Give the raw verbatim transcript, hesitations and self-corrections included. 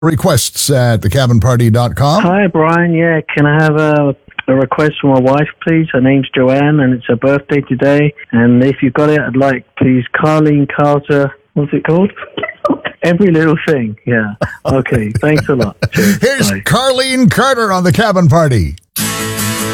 Requests at the cabin party dot com. Hi, Brian. Yeah, can I have a, a request from my wife, please? Her name's Joanne, and it's her birthday today. And if you've got it, I'd like, please, Carlene Carter. What's it called? Every Little Thing. Yeah. Okay. Thanks a lot. Cheers. Here's Bye. Carlene Carter on the Cabin Party.